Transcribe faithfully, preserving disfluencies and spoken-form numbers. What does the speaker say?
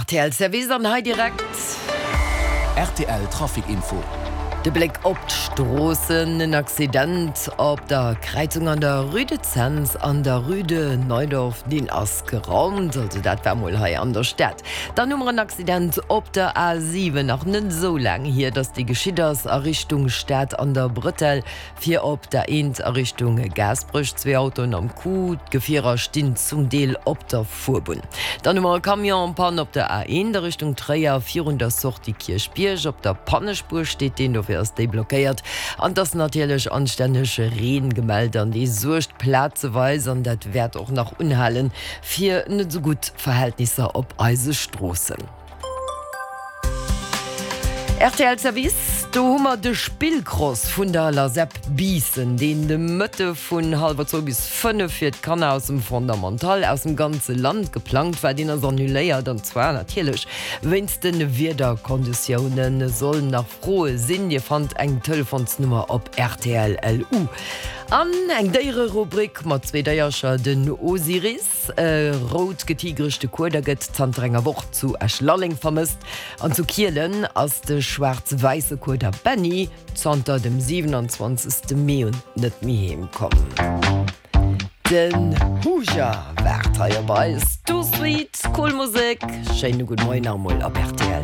T L-Service an Hai direkt. R T L Trafikinfo. De Blick op d'Strossen, en Accident op der Kreizung an der Rüdezenz an der Rüde Neudorf den ass geraumt, also dat wär moll hai an der Stadt. Dann nummer ein Accident op der A sieben nach net so lang hier, dass die Geschieders a Richtung Stadt an der Brüttel, vier op der Ent a Richtung Gasbrüch, zwei Autos am Kuh, Gefierer stehen zum Deel op der Furbun. Dann nummer Kamion Pan op der A eins der Richtung Träger, vier der Sort die Kirchbierg, op der Pannespur steht den do erst deblockiert an das natürlich anständige Reden gemeldet an die Sucht Platze weisen, dat wird auch nach Unhallen für nicht so gut Verhältnisse op Eisestroßen. R T L-Service, du hummer de Spielcross vun der La Sepp Biessen, den de Mëtte vun halber zo bis fünf fir Kanner aus dem Fundamental aus dem ganze Land geplant, weil den er annuléiert, und zwar natürlich wennsten Wederkonditionen sollen nach frohe Sinn. Ihr fand eng Telefonsnummer op R T L L U. An eng déiere Rubrik mat zwe Deiercher den Osiris, äh, rot getigrechte Kurderget Zandränger Woch zu Erschlalling vermisst, an zu Kielen ass de schwarz-weiße Kurder Benny zonter dem siebenundzwanzigsten Mai net mi hemkommen. Den Huja wär bei Stu Sweet, Coolmusik, Scheine gut Moin am Moll ab R T L.